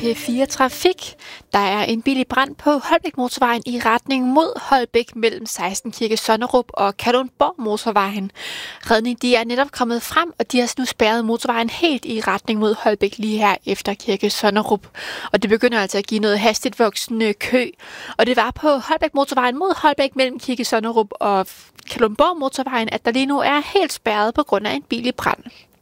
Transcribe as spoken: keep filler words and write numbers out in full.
P fire Trafik. Der er en bil i brand på Holbæk Motorvejen i retning mod Holbæk mellem seksten Kirke Sonnerup og Kalundborg Motorvejen. Redning de er netop kommet frem, og de har nu spærret motorvejen helt i retning mod Holbæk lige her efter Kirke Sonnerup. Og det begynder altså at give noget hastigt voksende kø. Og det var på Holbæk Motorvejen mod Holbæk mellem Kirke Sonnerup og Kalundborg Motorvejen, at der lige nu er helt spærret på grund af en bil i brand.